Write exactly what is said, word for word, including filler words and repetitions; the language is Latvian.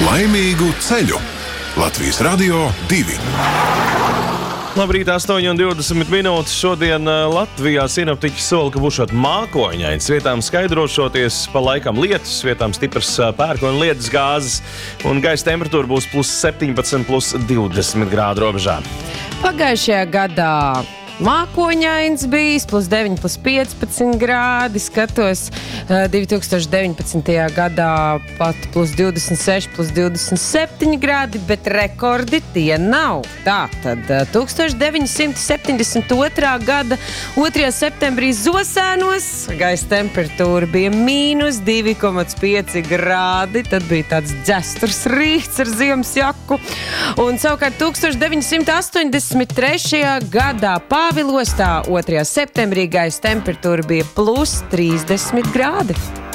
Laimīgu ceļu! Latvijas Radio divi. Labrīt, astoņi un divdesmit minūtes. Šodien Latvijā sinoptiķi sola, ka būšot mākoņains. Vietām skaidrošoties, pa laikam lietus, vietām stiprs pērkona lietus gāzes. Un gaisa temperatūra būs plus septiņpadsmit, plus divdesmit grādu robežā. Pagājušajā gadā mākoņains bijis, plus deviņi, plus piecpadsmit grādi. Skatos, divi tūkstoši deviņpadsmitajā gadā pat plus divdesmit seši, plus divdesmit septiņi grādi, bet rekordi tie nav. Tātad tūkstoš deviņsimt septiņdesmit otrā gada otrajā septembrī Zosēnos gaisa temperatūra bija mīnus divi komats pieci grādi. Tad bija tāds dzesturs rīts ar ziemas jaku. Un savukārt tūkstoš deviņsimt astoņdesmit trešajā gadā Pāvilostā otrajā septembrī gaisa temperatūra bija plus trīsdesmit grādi.